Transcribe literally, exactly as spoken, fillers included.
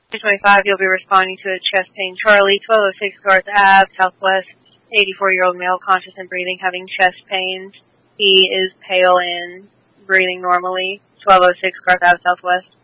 two twenty-five, you'll be responding to a chest pain. Charlie, twelve oh six Garth Ave, Southwest, eighty-four-year-old male, conscious and breathing, having chest pains. He is pale and breathing normally. twelve oh six Garth Ave, Southwest.